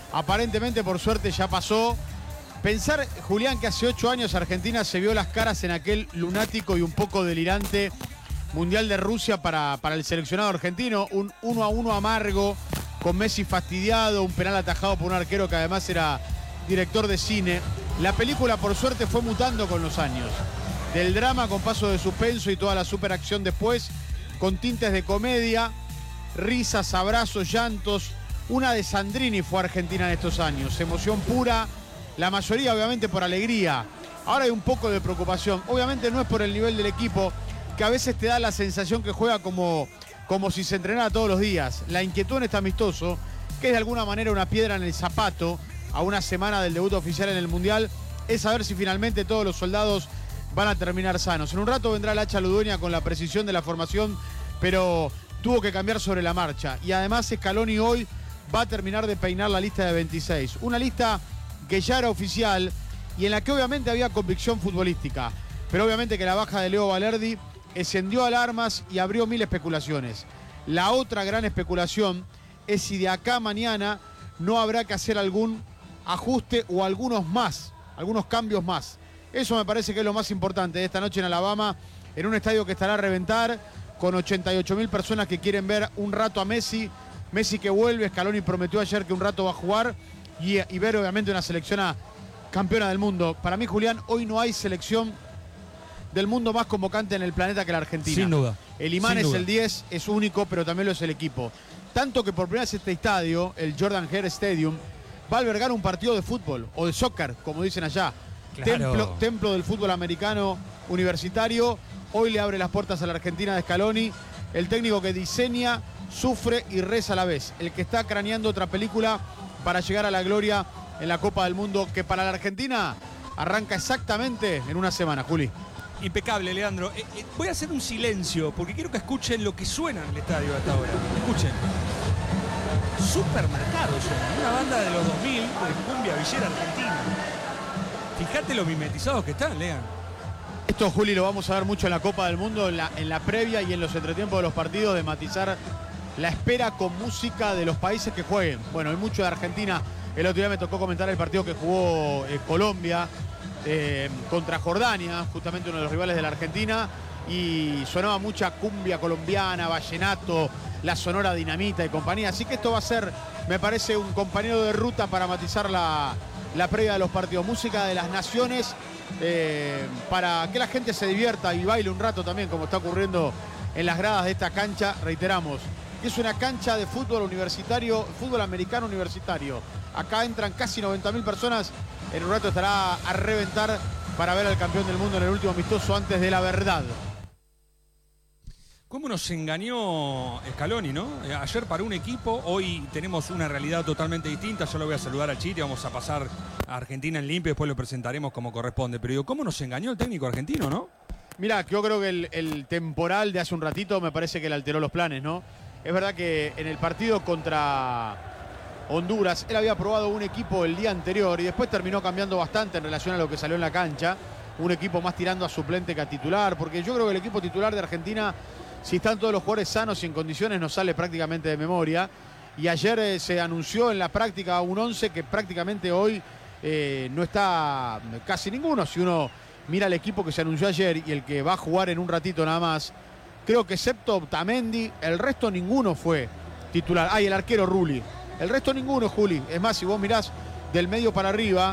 Aparentemente, por suerte, ya pasó. Pensar, Julián, que hace 8 años Argentina se vio las caras en aquel lunático y un poco delirante Mundial de Rusia para el seleccionado argentino. Un 1-1 amargo, con Messi fastidiado, un penal atajado por un arquero que además era director de cine. La película, por suerte, fue mutando con los años. Del drama con paso de suspenso y toda la superacción después, con tintes de comedia, risas, abrazos, llantos. Una de Sandrini fue Argentina en estos años. Emoción pura, la mayoría obviamente por alegría. Ahora hay un poco de preocupación. Obviamente no es por el nivel del equipo, que a veces te da la sensación que juega como si se entrenara todos los días. La inquietud en este amistoso, que es de alguna manera una piedra en el zapato a una semana del debut oficial en el Mundial, es saber si finalmente todos los soldados van a terminar sanos. En un rato vendrá el Hacha Ludueña con la precisión de la formación, pero tuvo que cambiar sobre la marcha. Y además Scaloni hoy va a terminar de peinar la lista de 26. Una lista que ya era oficial y en la que obviamente había convicción futbolística. Pero obviamente que la baja de Leo Valerdi encendió alarmas y abrió 1000 especulaciones. La otra gran especulación es si de acá a mañana no habrá que hacer algún ajuste o algunos cambios más. Eso me parece que es lo más importante de esta noche en Alabama, en un estadio que estará a reventar, con 88.000 personas que quieren ver un rato a Messi. Messi que vuelve, Scaloni prometió ayer que un rato va a jugar y ver obviamente una selección campeona del mundo. Para mí, Julián, hoy no hay selección del mundo más convocante en el planeta que la Argentina. Sin duda. El imán Sin es duda. el 10, es único, pero también lo es el equipo. Tanto que por primera vez este estadio, el Jordan Hare Stadium, va a albergar un partido de fútbol, o de soccer, como dicen allá. Claro. Templo del fútbol americano universitario. Hoy le abre las puertas a la Argentina de Scaloni, el técnico que diseña, sufre y reza a la vez. El que está craneando otra película para llegar a la gloria en la Copa del Mundo, que para la Argentina arranca exactamente en una semana, Juli. Impecable, Leandro. Voy a hacer un silencio porque quiero que escuchen lo que suena en el estadio hasta ahora. Escuchen. Supermercado suena. Una banda de los 2000 de cumbia villera argentina. Fíjate lo mimetizados que están, Lean. Esto, Juli, lo vamos a ver mucho en la Copa del Mundo, en la previa y en los entretiempos de los partidos, de matizar la espera con música de los países que jueguen. Bueno, hay mucho de Argentina. El otro día me tocó comentar el partido que jugó Colombia contra Jordania, justamente uno de los rivales de la Argentina, y sonaba mucha cumbia colombiana, vallenato, la Sonora Dinamita y compañía. Así que esto va a ser, me parece, un compañero de ruta para matizar la previa de los partidos. Música de las naciones, para que la gente se divierta y baile un rato también, como está ocurriendo en las gradas de esta cancha. Reiteramos, que es una cancha de fútbol universitario, fútbol americano universitario. Acá entran casi 90.000 personas. En un rato estará a reventar para ver al campeón del mundo en el último amistoso antes de la verdad. ¿Cómo nos engañó Scaloni, no? Ayer para un equipo, hoy tenemos una realidad totalmente distinta. Yo lo voy a saludar a Chiri, vamos a pasar a Argentina en limpio, después lo presentaremos como corresponde. Pero digo, ¿cómo nos engañó el técnico argentino, no? Mirá, yo creo que el temporal de hace un ratito me parece que le alteró los planes, ¿no? Es verdad que en el partido contra Honduras, él había probado un equipo el día anterior y después terminó cambiando bastante en relación a lo que salió en la cancha. Un equipo más tirando a suplente que a titular, porque yo creo que el equipo titular de Argentina, si están todos los jugadores sanos y en condiciones, nos sale prácticamente de memoria. Y ayer se anunció en la práctica un 11 que prácticamente hoy no está casi ninguno. Si uno mira el equipo que se anunció ayer y el que va a jugar en un ratito nada más, creo que excepto Otamendi, el resto ninguno fue titular. Ah, y el arquero Rulli. El resto ninguno, Juli. Es más, si vos mirás del medio para arriba,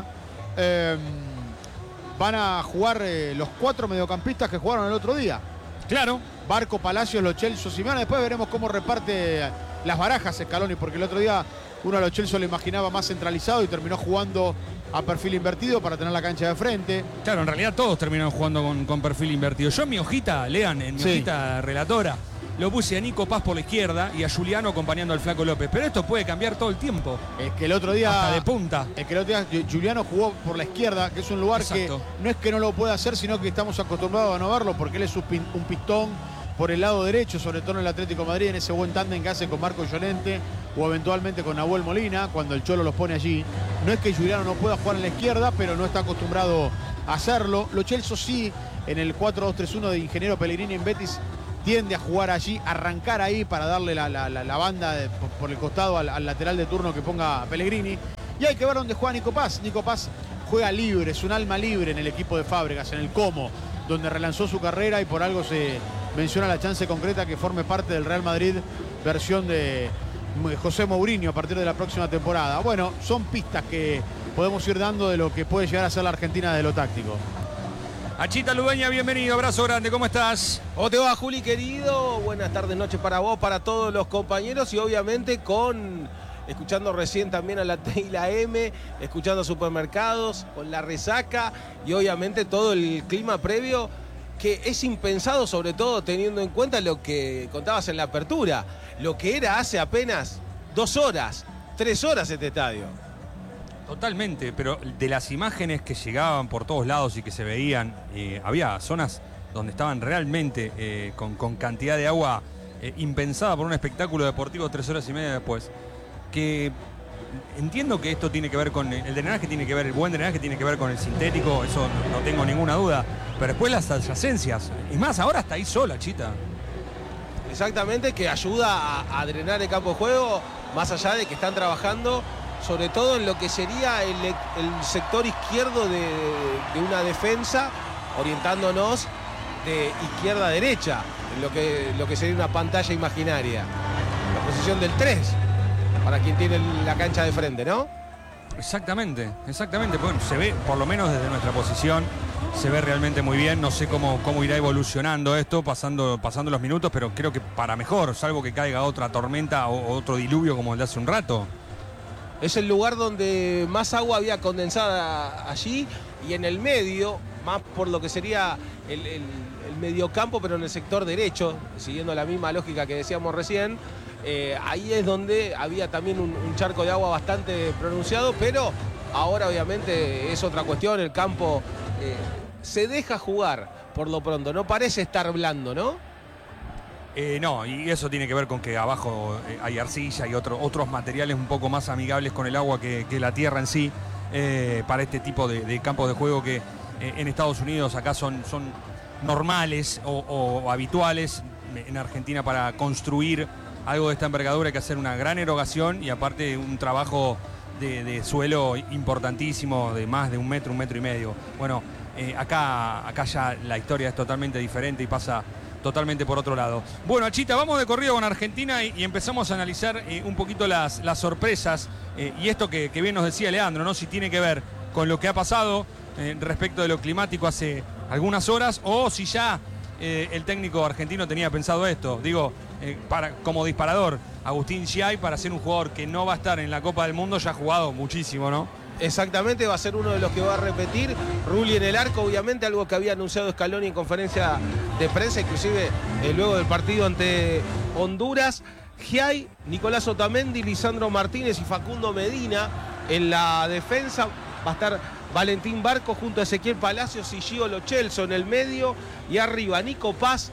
van a jugar los 4 mediocampistas que jugaron el otro día. Claro. Barco, Palacios, Lo Celso, Simeone. Después veremos cómo reparte las barajas Scaloni, porque el otro día uno a Lo Celso lo imaginaba más centralizado y terminó jugando a perfil invertido para tener la cancha de frente. Claro, en realidad todos terminaron jugando con perfil invertido. Yo en mi hojita, Lean, en mi hojita relatora, lo puse a Nico Paz por la izquierda y a Juliano acompañando al Flaco López. Pero esto puede cambiar todo el tiempo. Es que el otro día, hasta de punta. Es que el otro día Juliano jugó por la izquierda, que es un lugar Exacto. que no es que no lo pueda hacer, sino que estamos acostumbrados a no verlo, porque él es un pistón por el lado derecho, sobre todo en el Atlético de Madrid, en ese buen tándem que hace con Marco Llorente o eventualmente con Nahuel Molina, cuando el Cholo los pone allí. No es que Juliano no pueda jugar en la izquierda, pero no está acostumbrado a hacerlo. Lo Celso sí, en el 4-2-3-1 de Ingeniero Pellegrini en Betis, tiende a jugar allí, arrancar ahí para darle la banda por el costado al lateral de turno que ponga Pellegrini. Y hay que ver dónde juega Nico Paz. Nico Paz juega libre, es un alma libre en el equipo de Fábregas, en el Como, donde relanzó su carrera y por algo se menciona la chance concreta que forme parte del Real Madrid versión de José Mourinho a partir de la próxima temporada. Bueno, son pistas que podemos ir dando de lo que puede llegar a ser la Argentina de lo táctico. Achita Ludueña, bienvenido, abrazo grande, ¿cómo estás? ¿Cómo te va, Juli, querido? Buenas tardes, noches para vos, para todos los compañeros y obviamente escuchando recién también a la T y la M, escuchando supermercados, con la resaca y obviamente todo el clima previo que es impensado, sobre todo teniendo en cuenta lo que contabas en la apertura, lo que era hace apenas 2 horas, 3 horas este estadio. Totalmente, pero de las imágenes que llegaban por todos lados y que se veían, había zonas donde estaban realmente con cantidad de agua impensada por un espectáculo deportivo 3 horas y media después. Que entiendo que esto tiene que ver con el drenaje, el buen drenaje tiene que ver con el sintético, eso no tengo ninguna duda. Pero después las adyacencias, es más, ahora está ahí sola, Chita. Exactamente, que ayuda a drenar el campo de juego, más allá de que están trabajando sobre todo en lo que sería el sector izquierdo de una defensa, orientándonos de izquierda a derecha, en lo que sería una pantalla imaginaria. La posición del 3, para quien tiene la cancha de frente, ¿no? Exactamente. Bueno, se ve, por lo menos desde nuestra posición, se ve realmente muy bien. No sé cómo irá evolucionando esto, pasando los minutos, pero creo que para mejor, salvo que caiga otra tormenta o otro diluvio como el de hace un rato. Es el lugar donde más agua había condensada allí y en el medio, más por lo que sería el mediocampo, pero en el sector derecho, siguiendo la misma lógica que decíamos recién, ahí es donde había también un charco de agua bastante pronunciado, pero ahora obviamente es otra cuestión, el campo se deja jugar por lo pronto, no parece estar blando, ¿no? No, y eso tiene que ver con que abajo hay arcilla y otros materiales un poco más amigables con el agua que la tierra en sí, para este tipo de campos de juego que en Estados Unidos acá son normales o habituales. En Argentina, para construir algo de esta envergadura hay que hacer una gran erogación y aparte un trabajo de suelo importantísimo de más de 1 metro, 1,5 metros. Bueno, acá ya la historia es totalmente diferente y pasa totalmente por otro lado. Bueno, Achita, vamos de corrido con Argentina y empezamos a analizar un poquito las sorpresas y esto que bien nos decía Leandro, ¿no? Si tiene que ver con lo que ha pasado respecto de lo climático hace algunas horas o si ya el técnico argentino tenía pensado esto. Digo, como disparador, Agustín Giai, para ser un jugador que no va a estar en la Copa del Mundo, ya ha jugado muchísimo, ¿no? Exactamente, va a ser uno de los que va a repetir. Rulli en el arco, obviamente, algo que había anunciado Scaloni en conferencia de prensa, inclusive luego del partido ante Honduras. Giai, Nicolás Otamendi, Lisandro Martínez y Facundo Medina en la defensa. Va a estar Valentín Barco junto a Ezequiel Palacios y Gio Lo Celso en el medio. Y arriba Nico Paz,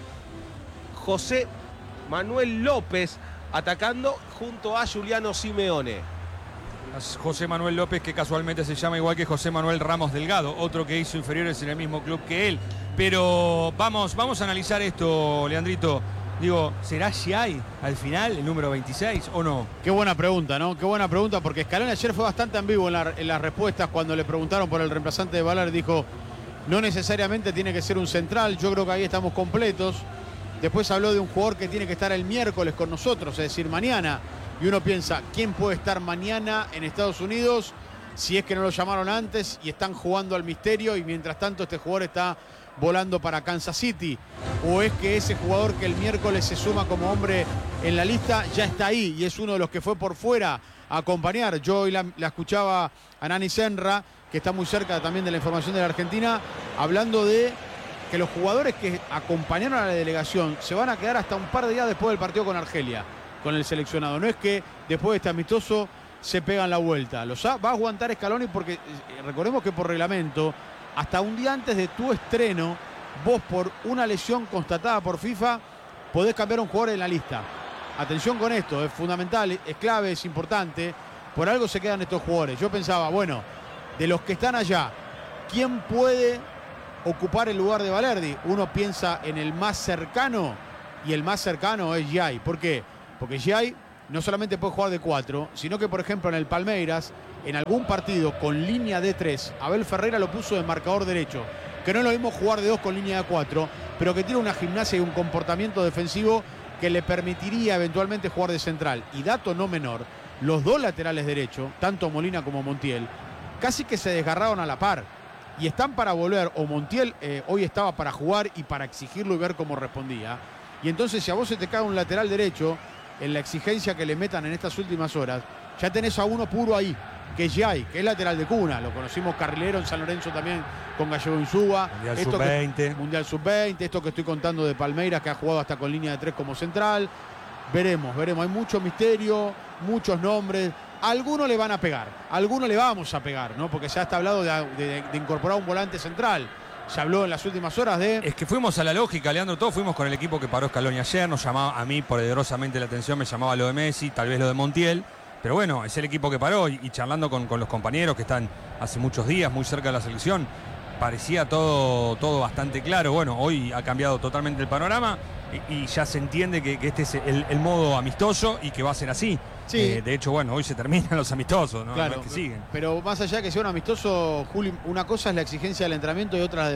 José Manuel López atacando junto a Juliano Simeone. José Manuel López, que casualmente se llama igual que José Manuel Ramos Delgado, otro que hizo inferiores en el mismo club que él. Pero vamos a analizar esto, Leandrito. Digo, ¿será Giai al final el número 26 o no? Qué buena pregunta, ¿no? Qué buena pregunta, porque Scaloni ayer fue bastante ambiguo en las respuestas cuando le preguntaron por el reemplazante de Valer. Dijo, no necesariamente tiene que ser un central, yo creo que ahí estamos completos. Después habló de un jugador que tiene que estar el miércoles con nosotros, es decir, mañana. Y uno piensa, ¿quién puede estar mañana en Estados Unidos si es que no lo llamaron antes y están jugando al misterio y mientras tanto este jugador está volando para Kansas City? ¿O es que ese jugador que el miércoles se suma como hombre en la lista ya está ahí y es uno de los que fue por fuera a acompañar? Yo hoy la escuchaba a Nani Senra, que está muy cerca también de la información de la Argentina, hablando de que los jugadores que acompañaron a la delegación se van a quedar hasta un par de días después del partido con Argelia, con el seleccionado. No es que después de este amistoso se pegan la vuelta. Va a aguantar Scaloni porque recordemos que por reglamento, hasta un día antes de tu estreno, vos por una lesión constatada por FIFA podés cambiar a un jugador en la lista. Atención con esto, es fundamental, es clave, es importante. Por algo se quedan estos jugadores. Yo pensaba, bueno, de los que están allá, ¿quién puede ocupar el lugar de Valerdi? Uno piensa en el más cercano y el más cercano es Giai. ¿Por qué? Porque Giai no solamente puede jugar de 4, sino que, por ejemplo, en el Palmeiras, en algún partido con línea de 3, Abel Ferreira lo puso de marcador derecho, que no es lo mismo jugar de 2 con línea de 4, pero que tiene una gimnasia y un comportamiento defensivo que le permitiría eventualmente jugar de central. Y dato no menor, los dos laterales derechos, tanto Molina como Montiel, casi que se desgarraron a la par. Y están para volver, o Montiel hoy estaba para jugar y para exigirlo y ver cómo respondía. Y entonces, si a vos se te cae un lateral derecho, en la exigencia que le metan en estas últimas horas, ya tenés a uno puro ahí, que es Yay, que es lateral de cuna. Lo conocimos carrilero en San Lorenzo también con Gallego Insúa. Mundial Sub-20. Mundial Sub-20, esto que estoy contando de Palmeiras, que ha jugado hasta con línea de 3 como central. Veremos. Hay mucho misterio, muchos nombres. A alguno le van a pegar, a alguno le vamos a pegar, ¿no? Porque ya está hablado de incorporar un volante central. Se habló en las últimas horas de... Es que fuimos a la lógica, Leandro, todos fuimos con el equipo que paró Scaloni ayer, nos llamaba, a mí poderosamente la atención me llamaba lo de Messi, tal vez lo de Montiel, pero bueno, es el equipo que paró y charlando con los compañeros que están hace muchos días muy cerca de la selección, parecía todo bastante claro. Bueno, hoy ha cambiado totalmente el panorama y ya se entiende que este es el modo amistoso y que va a ser así. Sí. De hecho, bueno, hoy se terminan los amistosos, ¿no? Claro, No es que siguen. pero más allá de que sea un amistoso, Juli, una cosa es la exigencia del entrenamiento y otra